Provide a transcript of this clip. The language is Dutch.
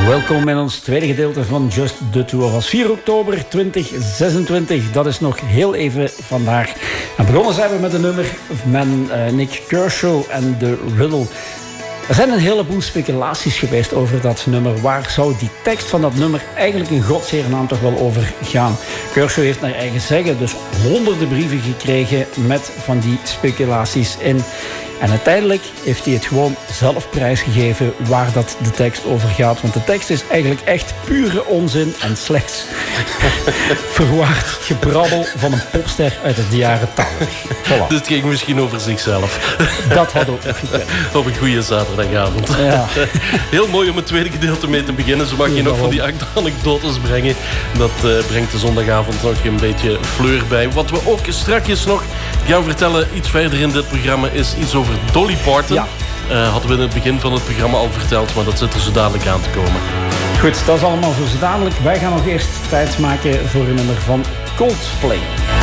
Welkom in ons tweede gedeelte van Just the Two of Us. 4 oktober 2026, dat is nog heel even vandaag. En begonnen zijn we met een nummer van Nick Kershaw en The Riddle. Er zijn een heleboel speculaties geweest over dat nummer. Waar zou die tekst van dat nummer eigenlijk in godsheernaam toch wel over gaan? Kershaw heeft naar eigen zeggen dus honderden brieven gekregen met van die speculaties in. En uiteindelijk heeft hij het gewoon zelf prijsgegeven waar dat de tekst over gaat. Want de tekst is eigenlijk echt pure onzin en slechts verwaard gebrabbel van een popster uit de jaren 80. Voilà. Dit ging misschien over zichzelf. Dat had ook nog gekund. Op een goede zaterdagavond. Ja. Heel mooi om het tweede gedeelte mee te beginnen. Zo mag je nog van die anekdotes brengen. Dat brengt de zondagavond nog een beetje fleur bij. Wat we ook strakjes nog gaan vertellen, iets verder in dit programma, is iets over Dolly Parton. Ja. Hadden we in het begin van het programma al verteld, maar dat zit er zo dadelijk aan te komen. Goed, dat is allemaal voor zo dadelijk. Wij gaan nog eerst tijd maken voor een nummer van Coldplay.